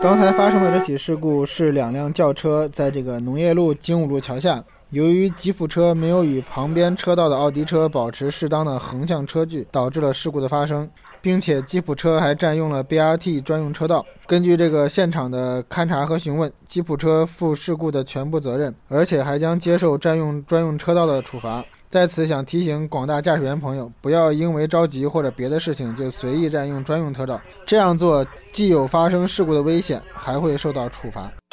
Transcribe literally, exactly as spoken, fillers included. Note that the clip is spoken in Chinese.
刚才发生的这起事故是两辆轿车在这个农业路精武路桥下，由于吉普车没有与旁边车道的奥迪车保持适当的横向车距，导致了事故的发生，并且吉普车还占用了 B R T 专用车道。根据这个现场的勘查和询问，吉普车负事故的全部责任，而且还将接受占用专用车道的处罚。在此想提醒广大驾驶员朋友，不要因为着急或者别的事情就随意占用专用车道，这样做既有发生事故的危险，还会受到处罚。